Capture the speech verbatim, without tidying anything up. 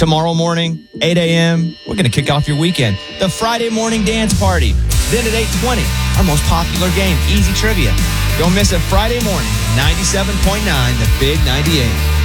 Tomorrow morning, eight a.m., we're going to kick off your weekend. The Friday morning dance party. Then at eight twenty, our most popular game, Easy Trivia. Don't miss it Friday morning, ninety-seven point nine, The Big ninety-eight.